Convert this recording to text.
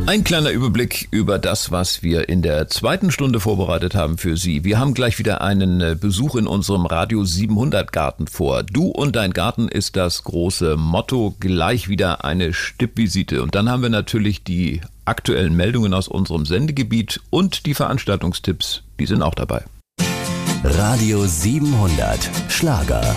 Ein kleiner Überblick über das, was wir in der zweiten Stunde vorbereitet haben für Sie. Wir haben gleich wieder einen Besuch in unserem Radio 700 Garten vor. Du und dein Garten ist das große Motto. Gleich wieder eine Stippvisite. Und dann haben wir natürlich die aktuellen Meldungen aus unserem Sendegebiet und die Veranstaltungstipps. Die sind auch dabei. Radio 700 Schlager.